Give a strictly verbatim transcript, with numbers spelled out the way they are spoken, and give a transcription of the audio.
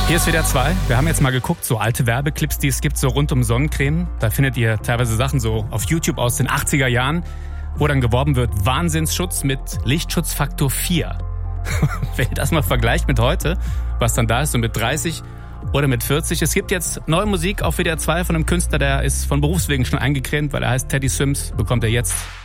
Hier ist W D R zwei. Wir haben jetzt mal geguckt, so alte Werbeclips, die es gibt, so rund um Sonnencreme. Da findet ihr teilweise Sachen so auf YouTube aus den achtziger Jahren, wo dann geworben wird, Wahnsinnsschutz mit Lichtschutzfaktor vier. Wenn ihr das mal vergleicht mit heute, was dann da ist, so mit dreißig oder mit vierzig. Es gibt jetzt neue Musik auf W D R zwei von einem Künstler, der ist von Berufswegen schon eingecremt, weil er heißt Teddy Swims, bekommt er jetzt